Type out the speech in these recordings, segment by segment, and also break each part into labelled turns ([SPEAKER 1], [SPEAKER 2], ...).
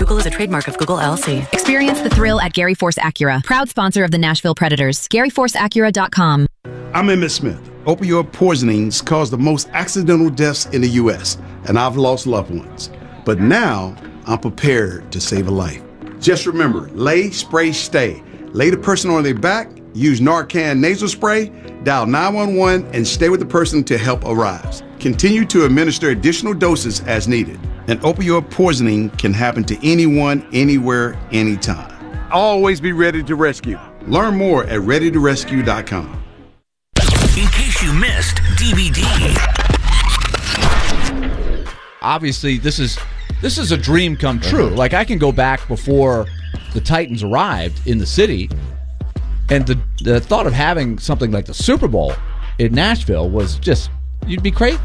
[SPEAKER 1] Google is a trademark of Google LLC.
[SPEAKER 2] Experience the thrill at Gary Force Acura, proud sponsor of the Nashville Predators. GaryForceAcura.com.
[SPEAKER 3] I'm Emmett Smith. Opioid poisonings cause the most accidental deaths in the U.S., and I've lost loved ones. But now, I'm prepared to save a life. Just remember, lay, spray, stay. Lay the person on their back, use Narcan nasal spray, dial 911, and stay with the person until help arrives. Continue to administer additional doses as needed. And opioid poisoning can happen to anyone, anywhere, anytime. Always be ready to rescue. Learn more at readytorescue.com.
[SPEAKER 4] In case you missed DVD.
[SPEAKER 5] Obviously, this is a dream come true. Like, I can go back before the Titans arrived in the city, and the thought of having something like the Super Bowl in Nashville was just, you'd be crazy.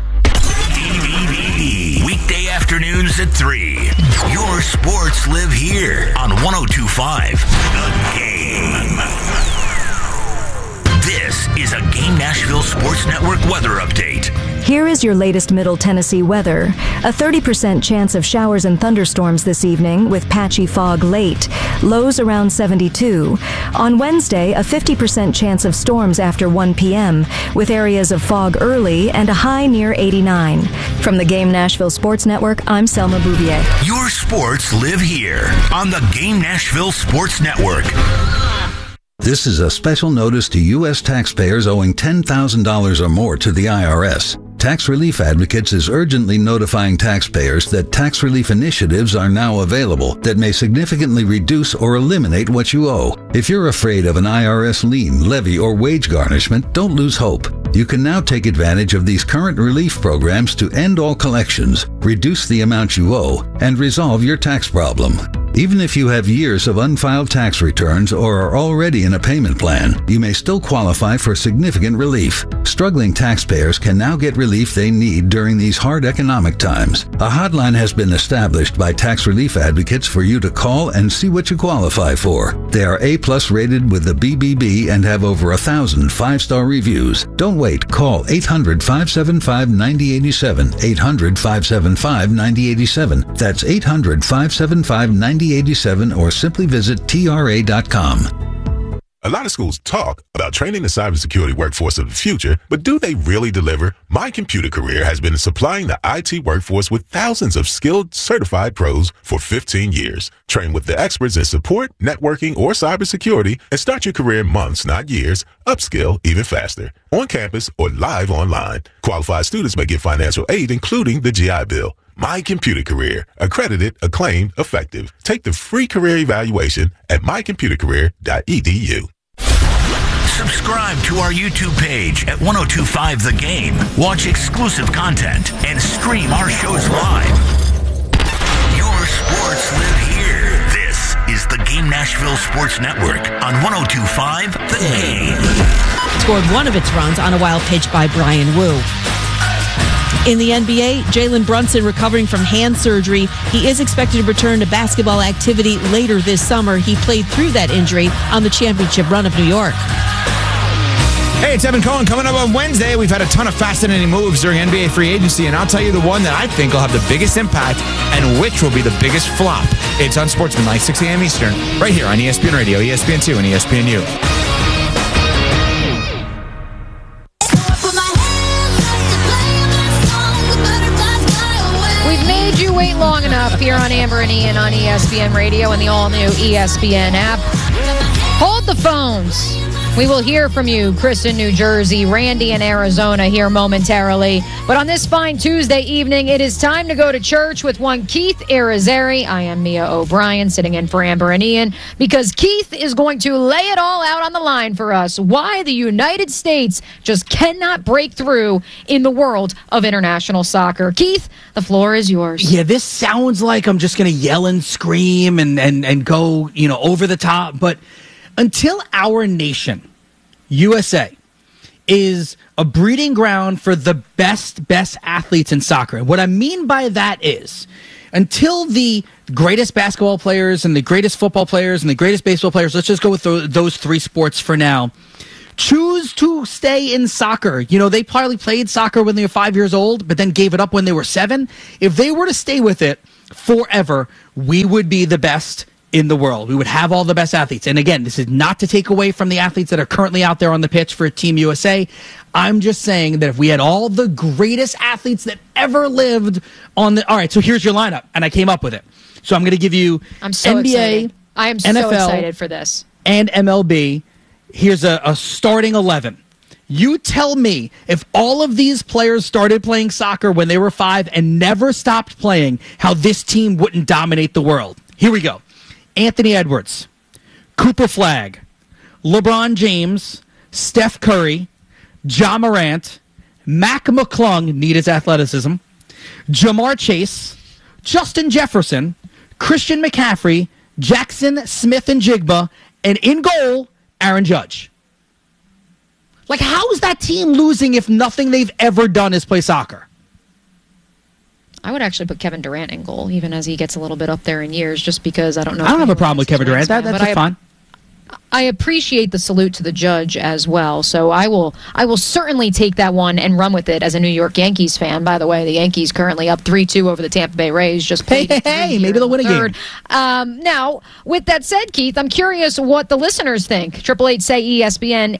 [SPEAKER 4] DVD. Weekday afternoons at 3. Your sports live here on 102.5 The Game. This is a Game Nashville Sports Network weather update.
[SPEAKER 6] Here is your latest Middle Tennessee weather. A 30% chance of showers and thunderstorms this evening with patchy fog late. Lows around 72. On Wednesday, a 50% chance of storms after 1 p.m. with areas of fog early and a high near 89. From the Game Nashville Sports Network, I'm Selma Bouvier.
[SPEAKER 4] Your sports live here on the Game Nashville Sports Network.
[SPEAKER 7] This is a special notice to U.S. taxpayers owing $10,000 or more to the IRS. Tax Relief Advocates is urgently notifying taxpayers that tax relief initiatives are now available that may significantly reduce or eliminate what you owe. If you're afraid of an IRS lien, levy, or wage garnishment, don't lose hope. You can now take advantage of these current relief programs to end all collections, reduce the amount you owe, and resolve your tax problem. Even if you have years of unfiled tax returns or are already in a payment plan, you may still qualify for significant relief. Struggling taxpayers can now get relief they need during these hard economic times. A hotline has been established by Tax Relief Advocates for you to call and see what you qualify for. They are A+ rated with the BBB and have over 1,000 5-star reviews. Don't wait. Call 800-575-9087. 800-575-9087. That's 800-575-9087 or simply visit TRA.com.
[SPEAKER 8] A lot of schools talk about training the cybersecurity workforce of the future, but do they really deliver? My Computer Career has been supplying the IT workforce with thousands of skilled, certified pros for 15 years. Train with the experts in support, networking, or cybersecurity, and start your career in months, not years. Upskill even faster. On campus or live online. Qualified students may get financial aid, including the GI Bill. My Computer Career. Accredited, acclaimed, effective. Take the free career evaluation at mycomputercareer.edu.
[SPEAKER 4] Subscribe to our YouTube page at 102.5 The Game. Watch exclusive content and stream our shows live. Your sports live here. This is the Game Nashville Sports Network on 102.5 The Game.
[SPEAKER 9] Scored one of its runs on a wild pitch by Brian Wu. In the NBA, Jalen Brunson recovering from hand surgery. He is expected to return to basketball activity later this summer. He played through that injury on the championship run of New York.
[SPEAKER 10] Hey, it's Evan Cohen. Coming up on Wednesday, we've had a ton of fascinating moves during NBA free agency, and I'll tell you the one that I think will have the biggest impact and which will be the biggest flop. It's Unsportsmanlike, 6 a.m. Eastern, right here on ESPN Radio, ESPN2, and ESPNU.
[SPEAKER 11] Wait long enough here on Amber and Ian on ESPN Radio and the all-new ESPN app. Hold the phones. We will hear from you, Chris in New Jersey, Randy in Arizona here momentarily. But on this fine Tuesday evening, it is time to go to church with one Keith Irizarry. I am Mia O'Brien, sitting in for Amber and Ian, because Keith is going to lay it all out on the line for us. Why the United States just cannot break through in the world of international soccer. Keith, the floor is yours.
[SPEAKER 12] Yeah, this sounds like I'm just going to yell and scream and go, over the top. But until our nation, USA, is a breeding ground for the best athletes in soccer. And what I mean by that is, until the greatest basketball players and the greatest football players and the greatest baseball players, let's just go with those three sports for now, choose to stay in soccer. They probably played soccer when they were 5 years old, but then gave it up when they were 7. If they were to stay with it forever, we would be the best in the world. We would have all the best athletes. And again, this is not to take away from the athletes that are currently out there on the pitch for Team USA. I'm just saying that if we had all the greatest athletes that ever lived on the... All right, so here's your lineup, and I came up with it. So I'm going to give you
[SPEAKER 11] so
[SPEAKER 12] NBA,
[SPEAKER 11] excited. I am
[SPEAKER 12] NFL,
[SPEAKER 11] so excited for this.
[SPEAKER 12] And MLB. Here's a starting 11. You tell me, if all of these players started playing soccer when they were 5 and never stopped playing, how this team wouldn't dominate the world. Here we go. Anthony Edwards, Cooper Flagg, LeBron James, Steph Curry, Ja Morant, Mac McClung, need his athleticism, Jamar Chase, Justin Jefferson, Christian McCaffrey, Jackson Smith and Jigba, and in goal, Aaron Judge. Like, how is that team losing if nothing they've ever done is play soccer?
[SPEAKER 11] I would actually put Kevin Durant in goal, even as he gets a little bit up there in years, just because I don't know.
[SPEAKER 12] I don't have a problem with Kevin Durant. That's just fine.
[SPEAKER 11] I appreciate the salute to the judge as well, so I will certainly take that one and run with it as a New York Yankees fan. By the way, the Yankees currently up 3-2 over the Tampa Bay Rays. Just
[SPEAKER 12] hey, maybe they'll win a game.
[SPEAKER 11] Now, with that said, Keith, I'm curious what the listeners think. 888-SAY-ESPN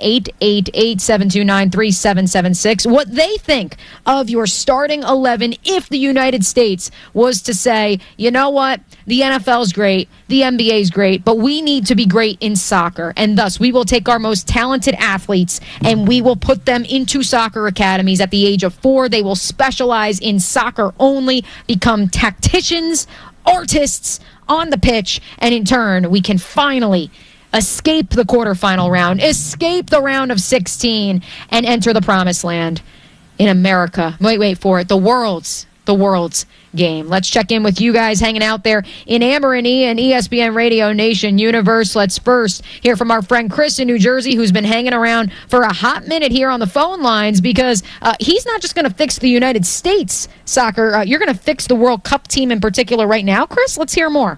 [SPEAKER 11] 888-729-3776. What they think of your starting 11 if the United States was to say, you know what, the NFL's great, the NBA's great, but we need to be great in soccer. And thus, we will take our most talented athletes and we will put them into soccer academies at the age of 4. They will specialize in soccer only, become tacticians, artists on the pitch, and in turn, we can finally escape the quarterfinal round, escape the round of 16, and enter the promised land in America. Wait for it. The world's game. Let's check in with you guys hanging out there in Amberony and ESPN Radio Nation Universe. Let's first hear from our friend Chris in New Jersey, who's been hanging around for a hot minute here on the phone lines, because he's not just going to fix the United States soccer. You're going to fix the World Cup team in particular right now. Chris, let's hear more.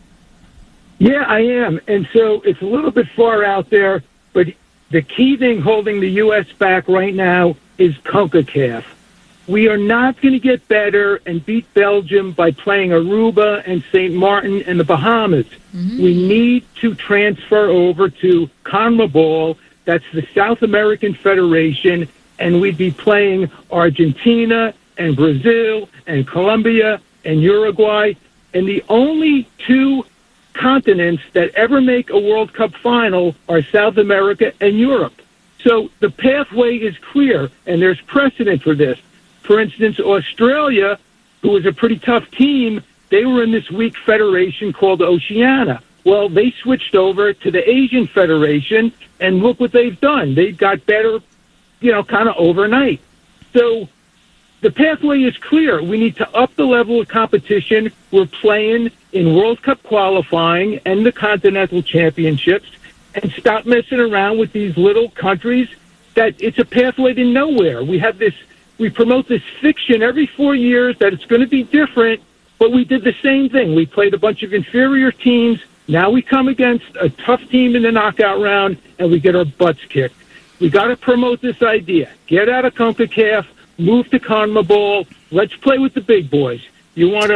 [SPEAKER 13] Yeah, I am. And so it's a little bit far out there, but the key thing holding the U.S. back right now is CONCACAF. We are not going to get better and beat Belgium by playing Aruba and St. Martin and the Bahamas. Mm-hmm. We need to transfer over to CONMEBOL. That's the South American Federation, and we'd be playing Argentina and Brazil and Colombia and Uruguay. And the only two continents that ever make a World Cup final are South America and Europe. So the pathway is clear, and there's precedent for this. For instance, Australia, who was a pretty tough team, they were in this weak federation called Oceania. Well, they switched over to the Asian Federation, and look what they've done. They got better, kind of overnight. So the pathway is clear. We need to up the level of competition. We're playing in World Cup qualifying and the Continental Championships, and stop messing around with these little countries that it's a pathway to nowhere. We promote this fiction every 4 years that it's going to be different, but we did the same thing. We played a bunch of inferior teams. Now we come against a tough team in the knockout round, and we get our butts kicked. We got to promote this idea. Get out of CONCACAF, move to CONMEBOL. Let's play with the big boys. You want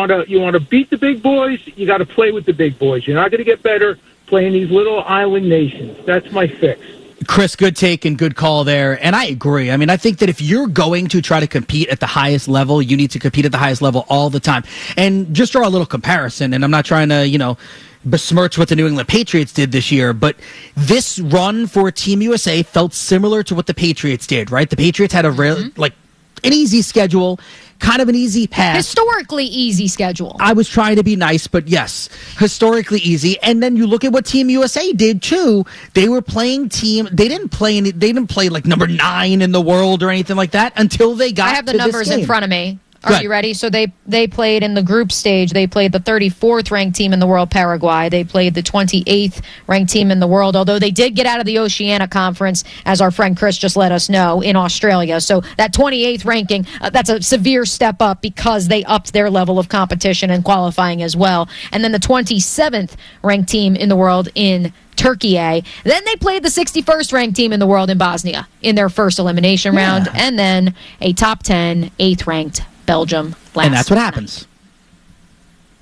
[SPEAKER 13] to beat the big boys? You got to play with the big boys. You're not going to get better playing these little island nations. That's my fix.
[SPEAKER 12] Chris, good take and good call there. And I agree. I mean, I think that if you're going to try to compete at the highest level, you need to compete at the highest level all the time. And just draw a little comparison, and I'm not trying to, besmirch what the New England Patriots did this year, but this run for Team USA felt similar to what the Patriots did, right? The Patriots had an easy schedule, kind of an easy path.
[SPEAKER 11] Historically easy schedule.
[SPEAKER 12] I was trying to be nice, but yes, historically easy. And then you look at what Team USA did too. They were playing they didn't play like number 9 in the world or anything like that until they got to this game.
[SPEAKER 11] I have the numbers in front of me. Are you ready? So they played in the group stage. They played the 34th ranked team in the world, Paraguay. They played the 28th ranked team in the world, although they did get out of the Oceania Conference, as our friend Chris just let us know, in Australia. So that 28th ranking, that's a severe step up because they upped their level of competition and qualifying as well. And then the 27th ranked team in the world in Turkey. Then they played the 61st ranked team in the world in Bosnia in their first elimination round, and then a top 10, 8th ranked Belgium last.
[SPEAKER 12] And that's what happens.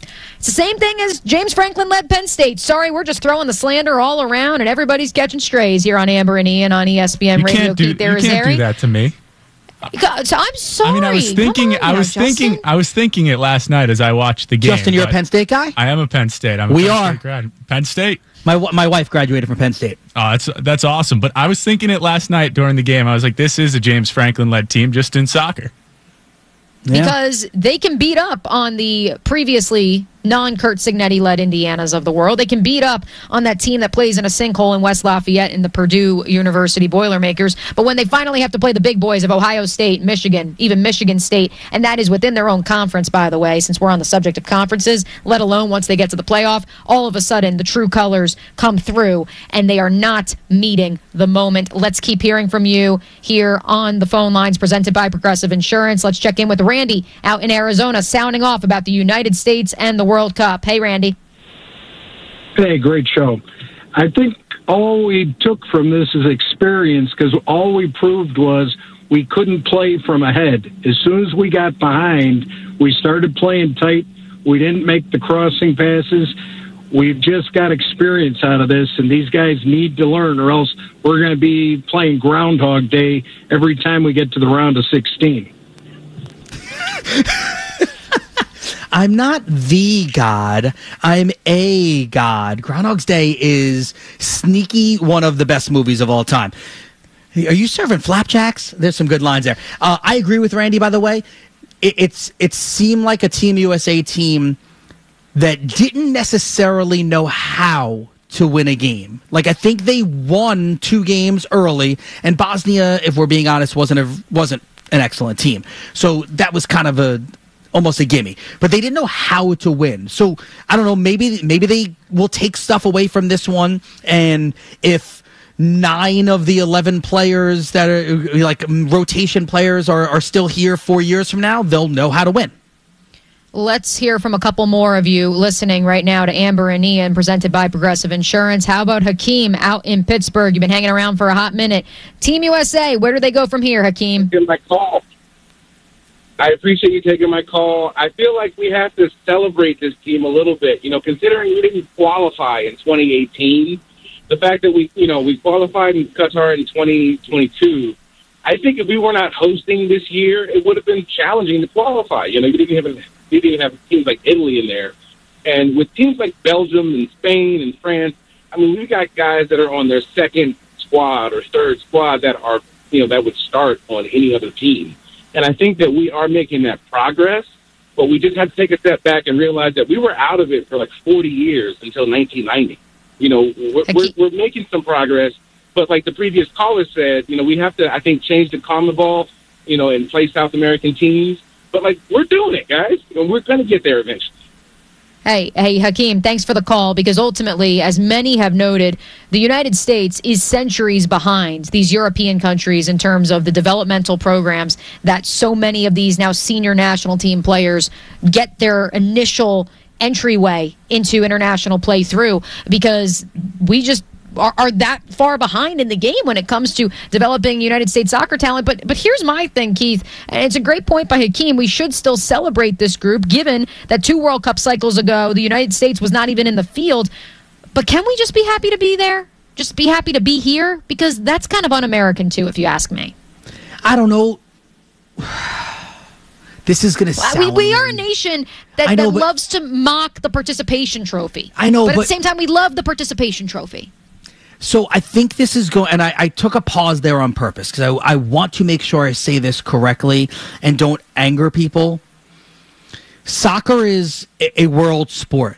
[SPEAKER 11] It's the same thing as James Franklin led Penn State. Sorry, we're just throwing the slander all around, and everybody's catching strays here on Amber and Ian on ESPN Radio.
[SPEAKER 14] You can't do that to me.
[SPEAKER 11] So I'm sorry.
[SPEAKER 14] I mean, I was thinking it last night as I watched the game.
[SPEAKER 12] Justin, you're a Penn State guy?
[SPEAKER 14] I am a Penn State. State grad. Penn State.
[SPEAKER 12] My wife graduated from Penn State.
[SPEAKER 14] Oh, that's awesome. But I was thinking it last night during the game. I was like, this is a James Franklin-led team just in soccer.
[SPEAKER 11] Because they can beat up on the previously non-Kurt Signetti-led Indianas of the world. They can beat up on that team that plays in a sinkhole in West Lafayette in the Purdue University Boilermakers. But when they finally have to play the big boys of Ohio State, Michigan, even Michigan State, and that is within their own conference, by the way, since we're on the subject of conferences, let alone once they get to the playoff, all of a sudden the true colors come through, and they are not meeting the moment. Let's keep hearing from you here on the phone lines presented by Progressive Insurance. Let's check in with Randy out in Arizona, sounding off about the United States and the World Cup. Hey, Randy.
[SPEAKER 15] Hey, great show. I think all we took from this is experience, because all we proved was we couldn't play from ahead. As soon as we got behind, we started playing tight. We didn't make the crossing passes. We've just got experience out of this, and these guys need to learn, or else we're going to be playing Groundhog Day every time we get to the round of 16.
[SPEAKER 12] I'm not the god. I'm a god. Groundhog's Day is sneaky one of the best movies of all time. Are you serving flapjacks? There's some good lines there. I agree with Randy, by the way. It seemed like a Team USA team that didn't necessarily know how to win a game. Like, I think they won 2 games early, and Bosnia, if we're being honest, wasn't an excellent team. So that was kind of almost a gimme. But they didn't know how to win. So, I don't know, maybe they will take stuff away from this one, and if 9 of the 11 players that are like rotation players are still here 4 years from now, they'll know how to win.
[SPEAKER 11] Let's hear from a couple more of you listening right now to Amber and Ian, presented by Progressive Insurance. How about Hakeem out in Pittsburgh? You've been hanging around for a hot minute. Team USA, where do they go from here, Hakeem?
[SPEAKER 16] My call. I appreciate you taking my call. I feel like we have to celebrate this team a little bit. You know, considering we didn't qualify in 2018, the fact that we qualified in Qatar in 2022, I think if we were not hosting this year, it would have been challenging to qualify. You know, you didn't even have teams like Italy in there. And with teams like Belgium and Spain and France, I mean, we've got guys that are on their second squad or third squad that are, that would start on any other team. And I think that we are making that progress, but we just have to take a step back and realize that we were out of it for like 40 years until 1990. We're making some progress, but like the previous caller said, we have to, I think, change the CONMEBOL, and play South American teams. But like, we're doing it, guys. We're going to get there eventually.
[SPEAKER 11] Hey, Hakeem, thanks for the call, because ultimately, as many have noted, the United States is centuries behind these European countries in terms of the developmental programs that so many of these now senior national team players get their initial entryway into international play through, because we just are that far behind in the game when it comes to developing United States soccer talent. But here's my thing, Keith, and it's a great point by Hakeem. We should still celebrate this group, given that 2 World Cup cycles ago, the United States was not even in the field. But can we just be happy to be there? Just be happy to be here? Because that's kind of un-American, too, if you ask me.
[SPEAKER 12] I don't know. This is going to sound...
[SPEAKER 11] We are a nation that loves to mock the participation trophy.
[SPEAKER 12] I know,
[SPEAKER 11] but at the same time, we love the participation trophy.
[SPEAKER 12] So I think this is going, and I took a pause there on purpose because I want to make sure I say this correctly and don't anger people. Soccer is a world sport.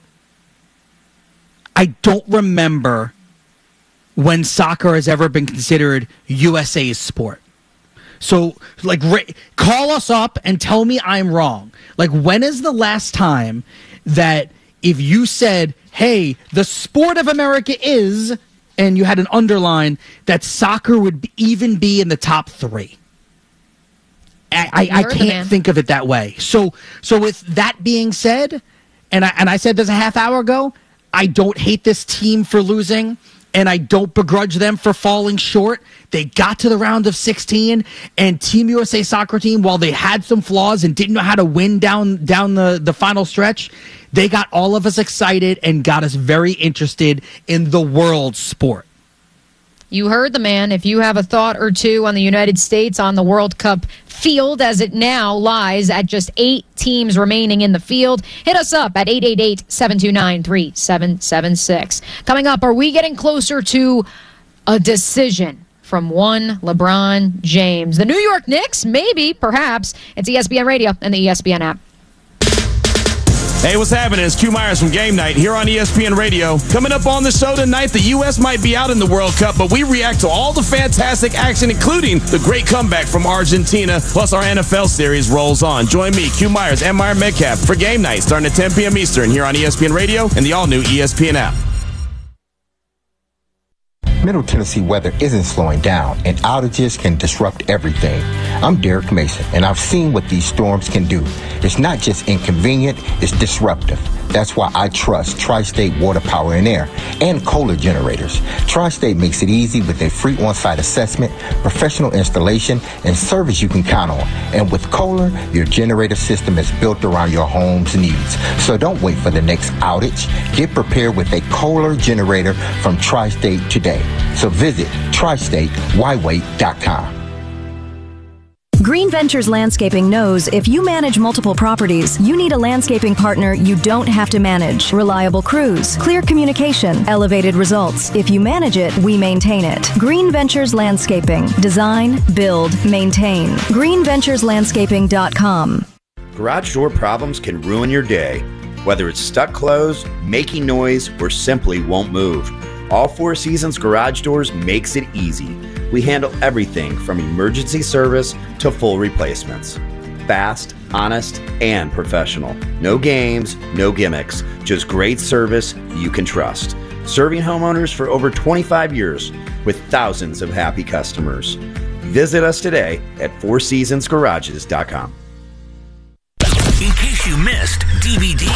[SPEAKER 12] I don't remember when soccer has ever been considered USA's sport. So, like, call us up and tell me I'm wrong. Like, when is the last time that if you said, hey, the sport of America is... and you had an underline, that soccer would even be in the top 3. I can't think of it that way. So with that being said, and I said this a half hour ago, I don't hate this team for losing, and I don't begrudge them for falling short. They got to the round of 16, and Team USA soccer team, while they had some flaws and didn't know how to win down the final stretch, they got all of us excited and got us very interested in the world sport.
[SPEAKER 11] You heard the man. If you have a thought or two on the United States on the World Cup field as it now lies at just 8 teams remaining in the field, hit us up at 888-729-3776. Coming up, are we getting closer to a decision from one LeBron James? The New York Knicks? Maybe, perhaps. It's ESPN Radio and the ESPN app.
[SPEAKER 17] Hey, what's happening? It's Q Myers from Game Night here on ESPN Radio. Coming up on the show tonight, the U.S. might be out in the World Cup, but we react to all the fantastic action, including the great comeback from Argentina, plus our NFL series rolls on. Join me, Q Myers, and Meyer Metcalf for Game Night starting at 10 p.m. Eastern here on ESPN Radio and the all-new ESPN app.
[SPEAKER 18] Middle Tennessee weather isn't slowing down, and outages can disrupt everything. I'm Derek Mason, and I've seen what these storms can do. It's not just inconvenient, it's disruptive. That's why I trust Tri-State Water, Power, and Air and Kohler generators. Tri-State makes it easy with a free on-site assessment, professional installation, and service you can count on. And with Kohler, your generator system is built around your home's needs. So don't wait for the next outage. Get prepared with a Kohler generator from Tri-State today. So visit tristatewhywait.com.
[SPEAKER 6] Green Ventures Landscaping knows if you manage multiple properties, you need a landscaping partner you don't have to manage. Reliable crews, clear communication, elevated results. If you manage it, we maintain it. Green Ventures Landscaping. Design, build, maintain. GreenVenturesLandscaping.com.
[SPEAKER 19] Garage door problems can ruin your day. Whether it's stuck closed, making noise, or simply won't move. All Four Seasons Garage Doors makes it easy. We handle everything from emergency service to full replacements. Fast, honest, and professional. No games, no gimmicks, just great service you can trust. Serving homeowners for over 25 years with thousands of happy customers. Visit us today at fourseasonsgarages.com.
[SPEAKER 4] In case you missed DVD.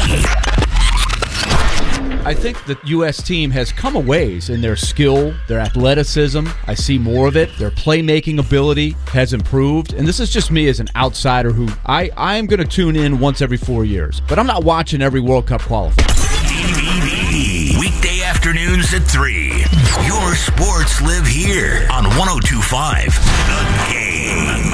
[SPEAKER 5] I think the U.S. team has come a ways in their skill, their athleticism. I see more of it. Their playmaking ability has improved. And this is just me as an outsider who I am going to tune in once every 4 years. But I'm not watching every World Cup qualifier.
[SPEAKER 4] DVD. Weekday afternoons at 3. Your sports live here on 102.5 The Game.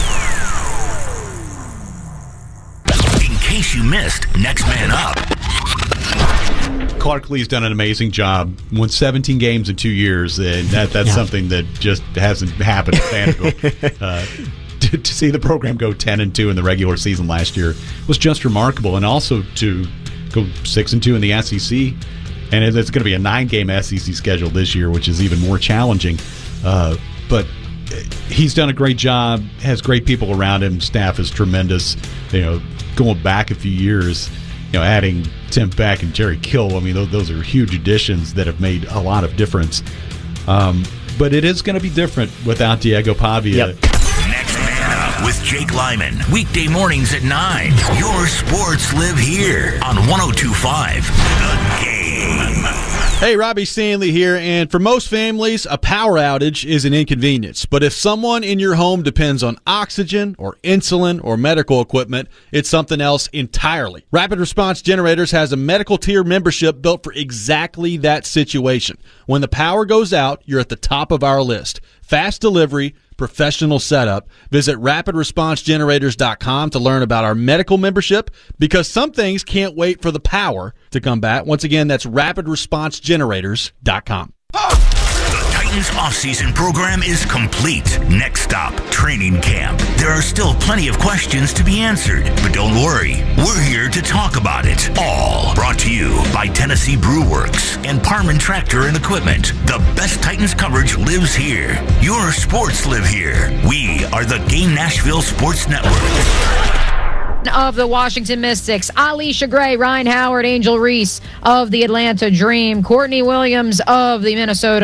[SPEAKER 4] In case you missed Next Man Up.
[SPEAKER 20] Clark Lee's done an amazing job. Won 17 games in 2 years, and that's something that just hasn't happened at Vanderbilt. To see the program go 10-2 in the regular season last year was just remarkable, and also to go 6-2 in the SEC, and it's going to be a 9-game SEC schedule this year, which is even more challenging. But he's done a great job. Has great people around him. Staff is tremendous. Going back a few years. Adding Tim Beck and Jerry Kill, I mean, those are huge additions that have made a lot of difference. But it is going to be different without Diego Pavia.
[SPEAKER 4] Yep. Next Man Up with Jake Lyman. Weekday mornings at 9. Your sports live here on 102.5 The Game.
[SPEAKER 21] Hey, Robbie Stanley here, and for most families, a power outage is an inconvenience. But if someone in your home depends on oxygen or insulin or medical equipment, it's something else entirely. Rapid Response Generators has a medical tier membership built for exactly that situation. When the power goes out, you're at the top of our list. Fast delivery, professional setup. Visit rapidresponsegenerators.com to learn about our medical membership, because some things can't wait for the power to come back. Once again, that's rapidresponsegenerators.com.
[SPEAKER 4] The Titans offseason program is complete. Next stop, training camp. There are still plenty of questions to be answered, but don't worry. We're here to talk about it all. Brought to you by Tennessee Brew Works and Parman Tractor and Equipment. The best Titans coverage lives here. Your sports live here. We are the Game Nashville Sports Network.
[SPEAKER 11] Of the Washington Mystics, Alicia Gray, Ryan Howard, Angel Reese of the Atlanta Dream, Courtney Williams of the Minnesota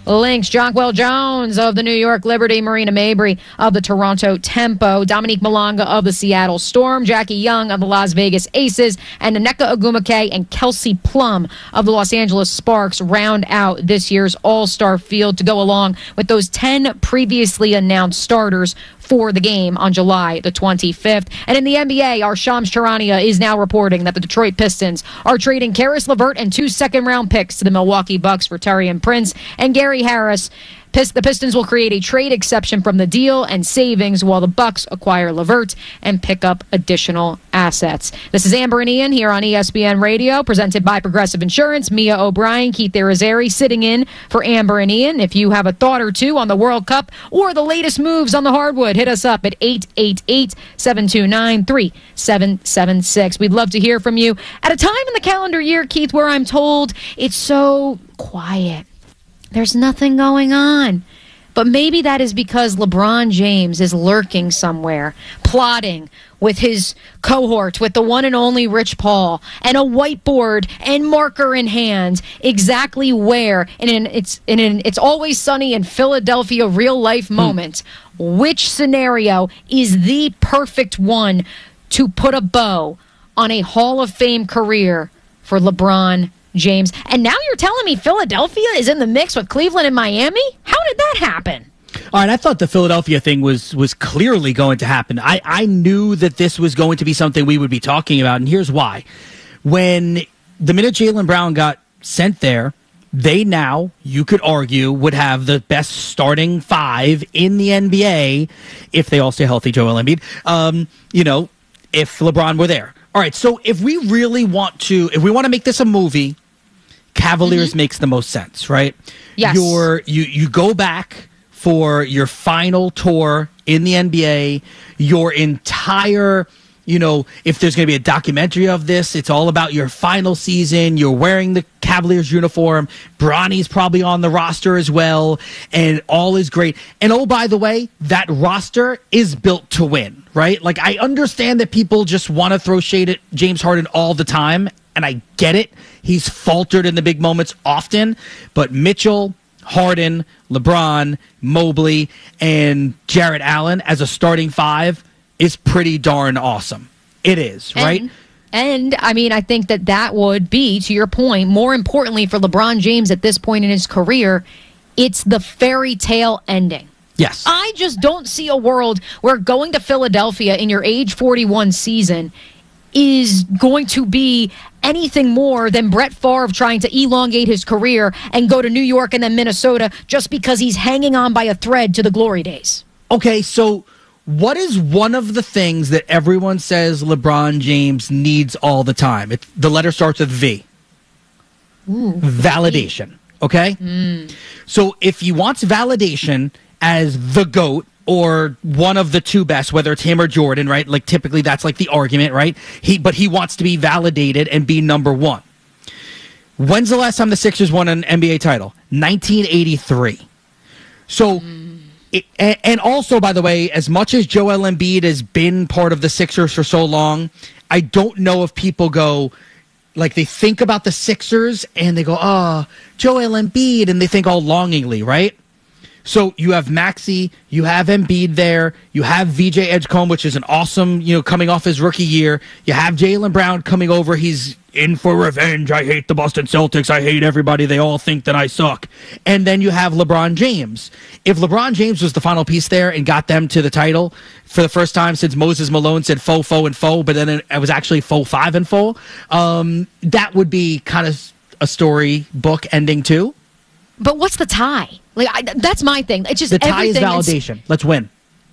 [SPEAKER 11] Lynx. Jonquel Jones of the New York Liberty, Marina Mabry of the Toronto Tempo, Dominique Malanga of the Seattle Storm, Jackie Young of the Las Vegas Aces, and Nneka Ogwumike and Kelsey Plum of the Los Angeles Sparks round out this year's All-Star field to go along with those 10 previously announced starters for the game on July the 25th. And in the NBA, our Shams Charania is now reporting that the Detroit Pistons are trading Karis LeVert and 2 second-round picks to the Milwaukee Bucks for Taurean Prince and Gary Harris. The Pistons will create a trade exception from the deal and savings while the Bucks acquire LeVert and pick up additional assets. This is Amber and Ian here on ESPN Radio, presented by Progressive Insurance. Mia O'Brien, Keith Irizarry sitting in for Amber and Ian. If you have a thought or two on the World Cup or the latest moves on the hardwood, hit us up at 888-729-3776. We'd love to hear from you at a time in the calendar year, Keith, where I'm told it's so quiet. There's nothing going on. But maybe that is because LeBron James is lurking somewhere, plotting with his cohort, with the one and only Rich Paul, and a whiteboard and marker in hand, exactly where, it's Always Sunny in Philadelphia real-life moment, which scenario is the perfect one to put a bow on a Hall of Fame career for LeBron James. And now you're telling me Philadelphia is in the mix with Cleveland and Miami? How did that happen?
[SPEAKER 12] All right, I thought the Philadelphia thing was clearly going to happen. I knew that this was going to be something we would be talking about, and here's why. When the minute Jaylen Brown got sent there, they now, you could argue, would have the best starting five in the NBA if they all stay healthy, Joel Embiid, if LeBron were there. All right, so if we really want to make this a movie, Cavaliers makes the most sense, right?
[SPEAKER 11] Yes.
[SPEAKER 12] You go back for your final tour in the NBA, your entire, if there's going to be a documentary of this, it's all about your final season. You're wearing the Cavaliers uniform. Bronny's probably on the roster as well, and all is great. And oh, by the way, that roster is built to win, right? Like, I understand that people just want to throw shade at James Harden all the time, and I get it. He's faltered in the big moments often, but Mitchell, Harden, LeBron, Mobley, and Jarrett Allen as a starting five is pretty darn awesome. It is, right?
[SPEAKER 11] And I mean, I think that would be, to your point, more importantly for LeBron James at this point in his career, it's the fairy tale ending.
[SPEAKER 12] Yes.
[SPEAKER 11] I just don't see a world where going to Philadelphia in your age 41 season is going to be anything more than Brett Favre trying to elongate his career and go to New York and then Minnesota just because he's hanging on by a thread to the glory days.
[SPEAKER 12] Okay, so what is one of the things that everyone says LeBron James needs all the time? The letter starts with V.
[SPEAKER 11] Ooh,
[SPEAKER 12] validation, okay? So if he wants validation as the GOAT, or one of the two best, whether it's him or Jordan, right? Like, typically that's like the argument, right? But he wants to be validated and be number one. When's the last time the Sixers won an NBA title? 1983. So, and also, by the way, as much as Joel Embiid has been part of the Sixers for so long, I don't know if people go, like, they think about the Sixers and they go, Joel Embiid, and they think all longingly, right? So you have Maxey, you have Embiid there, you have VJ Edgecombe, which is an awesome, coming off his rookie year. You have Jaylen Brown coming over. He's in for revenge. I hate the Boston Celtics. I hate everybody. They all think that I suck. And then you have LeBron James. If LeBron James was the final piece there and got them to the title for the first time since Moses Malone said faux, and faux, but then it was actually faux 5 and faux, that would be kind of a story book ending too.
[SPEAKER 11] But what's the tie? That's my thing. It's just
[SPEAKER 12] the tie is validation. Let's win.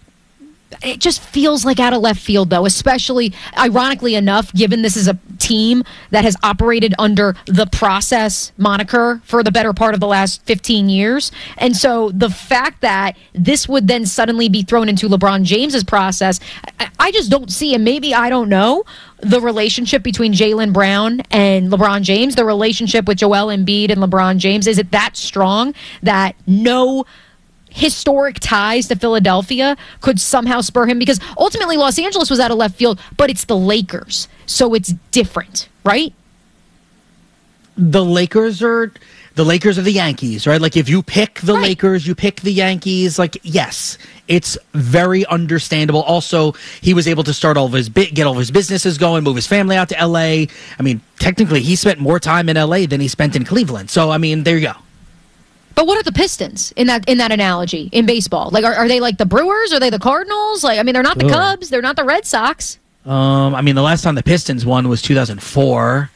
[SPEAKER 11] It just feels like out of left field, though, especially, ironically enough, given this is a team that has operated under the process moniker for the better part of the last 15 years. And so the fact that this would then suddenly be thrown into LeBron James's process, I just don't see, and maybe I don't know, the relationship between Jaylen Brown and LeBron James, the relationship with Joel Embiid and LeBron James, is it that strong that no historic ties to Philadelphia could somehow spur him? Because ultimately Los Angeles was out of left field, but it's the Lakers, so it's different, right?
[SPEAKER 12] the Lakers are the Yankees, right? Like if you pick the Lakers, you pick the Yankees. Like, yes, it's very understandable. Also, he was able to start get all of his businesses going, move his family out to L.A. I mean, technically, he spent more time in L.A. than he spent in Cleveland. So, I mean, there you go.
[SPEAKER 11] But what are the Pistons in that analogy in baseball? Like, are they like the Brewers? Are they the Cardinals? Like, I mean, they're not the Cubs. They're not the Red Sox.
[SPEAKER 12] I mean, the last time the Pistons won was 2004.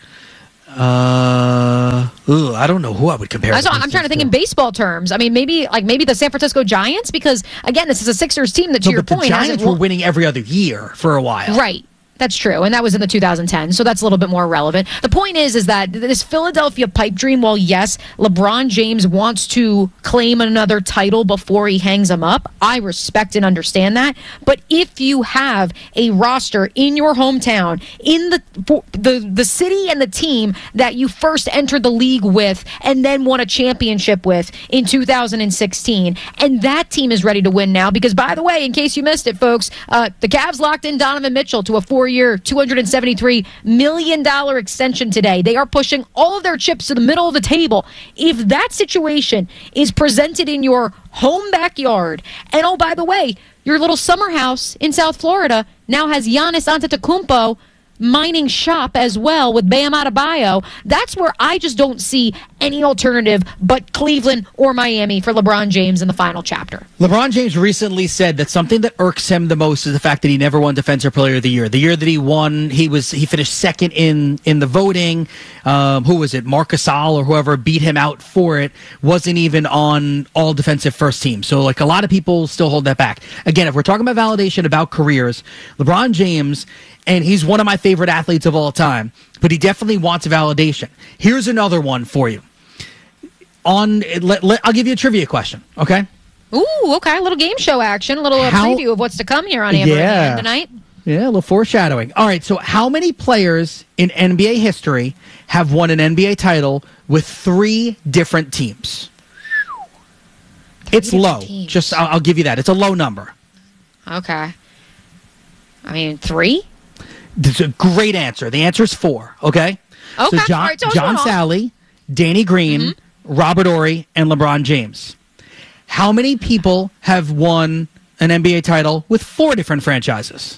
[SPEAKER 12] I don't know who I would compare.
[SPEAKER 11] I'm trying to think in baseball terms. I mean, maybe the San Francisco Giants, because again, this is a Sixers team that, to your point,
[SPEAKER 12] the Giants were winning every other year for a while,
[SPEAKER 11] right? That's true, and that was in the 2010s, so that's a little bit more relevant. The point is that this Philadelphia pipe dream, while yes, LeBron James wants to claim another title before he hangs him up, I respect and understand that. But if you have a roster in your hometown, in the city and the team that you first entered the league with and then won a championship with in 2016, and that team is ready to win now, because, by the way, in case you missed it, folks, the Cavs locked in Donovan Mitchell to a 4-year, $273 million extension today. They are pushing all of their chips to the middle of the table. If that situation is presented in your home backyard, and oh, by the way, your little summer house in South Florida now has Giannis Antetokounmpo mining shop as well with Bam Adebayo, that's where I just don't see any alternative but Cleveland or Miami for LeBron James in the final chapter.
[SPEAKER 12] LeBron James recently said that something that irks him the most is the fact that he never won Defensive Player of the Year. The year that he won, he finished second in the voting. Who was it? Marc Gasol or whoever beat him out for it. Wasn't even on all defensive first team. So like a lot of people still hold that back. Again, if we're talking about validation about careers, LeBron James, and he's one of my favorite athletes of all time, but he definitely wants validation. Here's another one for you. I'll give you a trivia question, okay?
[SPEAKER 11] Ooh, okay. A little game show action, a little preview of what's to come here on Amber and tonight.
[SPEAKER 12] Yeah, a little foreshadowing. All right, so how many players in NBA history have won an NBA title with 3 different teams? It's low. Just I'll give you that. It's a low number.
[SPEAKER 11] Okay. I mean, 3?
[SPEAKER 12] That's a great answer. The answer is 4, okay?
[SPEAKER 11] Okay.
[SPEAKER 12] So John Sally, Danny Green, Robert Horry, and LeBron James. How many people have won an NBA title with 4 different franchises?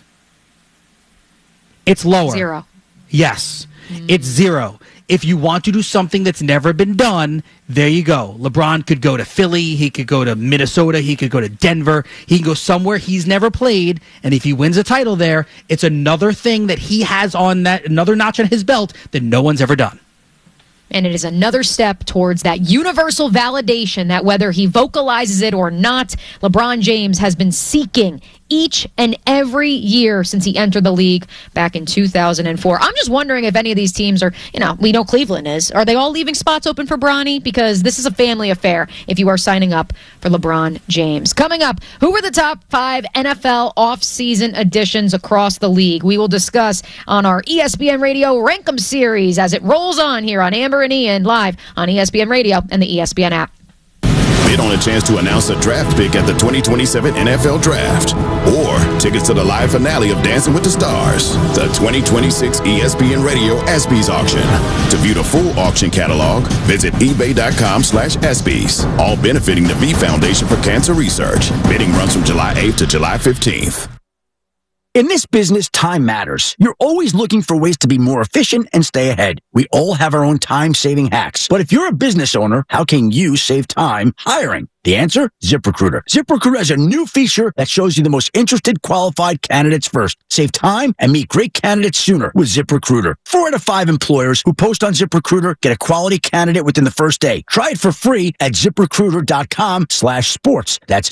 [SPEAKER 12] It's lower.
[SPEAKER 11] 0.
[SPEAKER 12] Yes, it's 0. If you want to do something that's never been done, there you go. LeBron could go to Philly. He could go to Minnesota. He could go to Denver. He can go somewhere he's never played. And if he wins a title there, it's another thing that he has on that, another notch on his belt that no one's ever done.
[SPEAKER 11] And it is another step towards that universal validation that whether he vocalizes it or not, LeBron James has been seeking each and every year since he entered the league back in 2004. I'm just wondering if any of these teams are, we know Cleveland is. Are they all leaving spots open for Bronny? Because this is a family affair if you are signing up for LeBron James. Coming up, who were the top 5 NFL offseason additions across the league? We will discuss on our ESPN Radio Rankem series as it rolls on here on Amber and Ian, live on ESPN Radio and the ESPN app.
[SPEAKER 1] Bid on a chance to announce a draft pick at the 2027 NFL Draft, or tickets to the live finale of Dancing with the Stars, the 2026 ESPN Radio ESPYs auction. To view the full auction catalog, visit ebay.com/ESPYs, all benefiting the V Foundation for Cancer Research. Bidding runs from July 8th to July 15th.
[SPEAKER 22] In this business, time matters. You're always looking for ways to be more efficient and stay ahead. We all have our own time-saving hacks. But if you're a business owner, how can you save time hiring? The answer? ZipRecruiter. ZipRecruiter has a new feature that shows you the most interested qualified candidates first. Save time and meet great candidates sooner with ZipRecruiter. 4 out of 5 employers who post on ZipRecruiter get a quality candidate within the first day. Try it for free at ZipRecruiter.com/sports. That's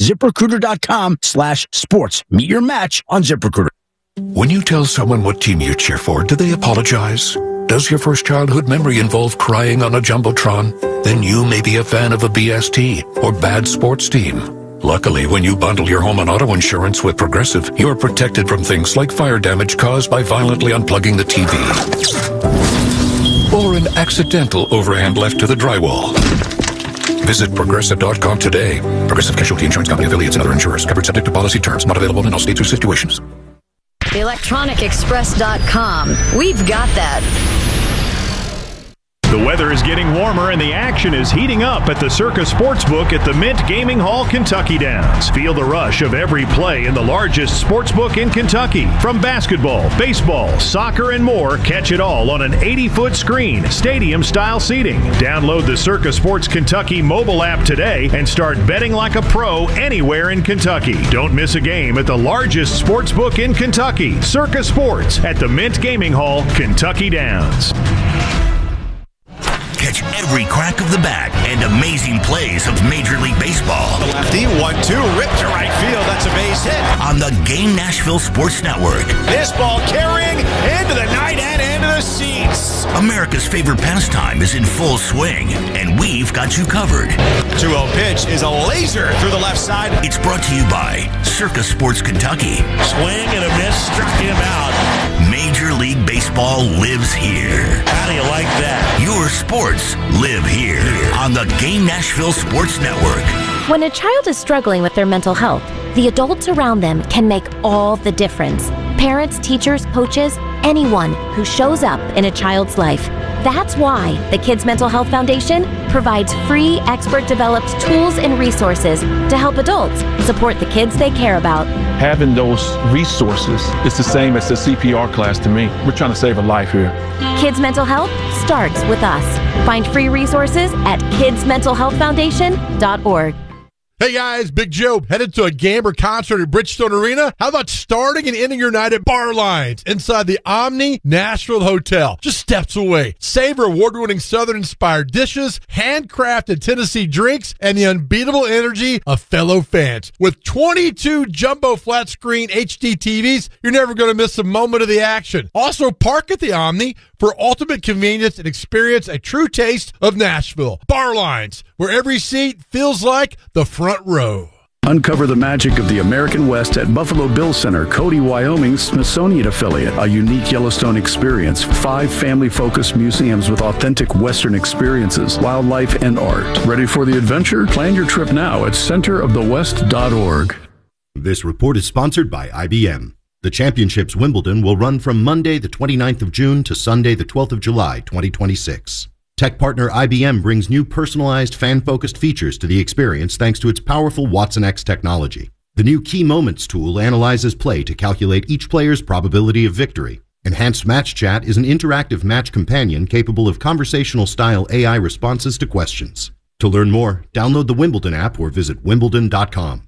[SPEAKER 22] ZipRecruiter.com/sports. Meet your match on ZipRecruiter.
[SPEAKER 23] When you tell someone what team you cheer for, do they apologize? Does your first childhood memory involve crying on a Jumbotron? Then you may be a fan of a BST or bad sports team. Luckily, when you bundle your home and auto insurance with Progressive, you're protected from things like fire damage caused by violently unplugging the TV or an accidental overhand left to the drywall. Visit Progressive.com today. Progressive Casualty Insurance Company, affiliates, and other insurers. Covered subject to policy terms. Not available in all states or situations.
[SPEAKER 24] ElectronicExpress.com. We've got that.
[SPEAKER 2] The weather is getting warmer and the action is heating up at the Circa Sportsbook at the Mint Gaming Hall, Kentucky Downs. Feel the rush of every play in the largest sportsbook in Kentucky. From basketball, baseball, soccer, and more, catch it all on an 80-foot screen, stadium-style seating. Download the Circa Sports Kentucky mobile app today and start betting like a pro anywhere in Kentucky. Don't miss a game at the largest sportsbook in Kentucky, Circa Sports at the Mint Gaming Hall, Kentucky Downs.
[SPEAKER 4] Catch every crack of the bat and amazing plays of Major League Baseball.
[SPEAKER 3] The lefty, 1-2, ripped to right field. That's a base hit.
[SPEAKER 4] On the Game Nashville Sports Network.
[SPEAKER 3] This ball carrying into the night and into the seats.
[SPEAKER 4] America's favorite pastime is in full swing, and we've got you covered.
[SPEAKER 3] 2-0 pitch is a laser through the left side.
[SPEAKER 4] It's brought to you by Circa Sports Kentucky.
[SPEAKER 3] Swing and a miss, struck him out.
[SPEAKER 4] Major League Baseball lives here.
[SPEAKER 3] How do you like that?
[SPEAKER 4] Your sports live here on the Game Nashville Sports Network.
[SPEAKER 7] When a child is struggling with their mental health, the adults around them can make all the difference. Parents, teachers, coaches, anyone who shows up in a child's life. That's why the Kids Mental Health Foundation provides free, expert-developed tools and resources to help adults support the kids they care about.
[SPEAKER 24] Having those resources is the same as the CPR class to me. We're trying to save a life here.
[SPEAKER 7] Kids Mental Health starts with us. Find free resources at kidsmentalhealthfoundation.org.
[SPEAKER 25] Hey guys, Big Joe, headed to a game or concert at Bridgestone Arena? How about starting and ending your night at Bar Lines inside the Omni Nashville Hotel, just steps away? Savor award-winning Southern-inspired dishes, handcrafted Tennessee drinks, and the unbeatable energy of fellow fans. With 22 jumbo flat-screen HD TVs, you're never going to miss a moment of the action. Also, park at the Omni for ultimate convenience and experience a true taste of Nashville. Bar Lines, where every seat feels like the front row.
[SPEAKER 26] Uncover the magic of the American West at Buffalo Bill Center, Cody, Wyoming's Smithsonian affiliate. A unique Yellowstone experience. 5 family-focused museums with authentic Western experiences, wildlife, and art. Ready for the adventure? Plan your trip now at centerofthewest.org.
[SPEAKER 27] This report is sponsored by IBM. The Championships Wimbledon will run from Monday the 29th of June to Sunday the 12th of July, 2026. Tech partner IBM brings new personalized, fan-focused features to the experience thanks to its powerful Watson X technology. The new Key Moments tool analyzes play to calculate each player's probability of victory. Enhanced Match Chat is an interactive match companion capable of conversational-style AI responses to questions. To learn more, download the Wimbledon app or visit wimbledon.com.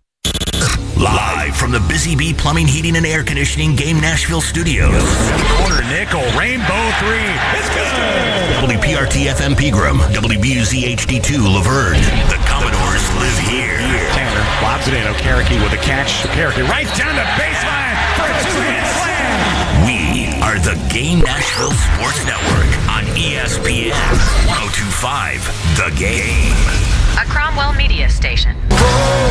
[SPEAKER 4] Live from the Busy Bee Plumbing, Heating, and Air Conditioning Game Nashville Studios.
[SPEAKER 3] Corner nickel, rainbow three. It's good.
[SPEAKER 4] WPRT-FM Pegram, WBUZ HD2 Laverne. The Commodores live here.
[SPEAKER 3] Tanner lobs it in. Okereke with a catch. Okereke right down the baseline for a two-hit slam.
[SPEAKER 4] We are the Game Nashville Sports Network on ESPN 102.5 The Game.
[SPEAKER 28] A Cromwell Media Station.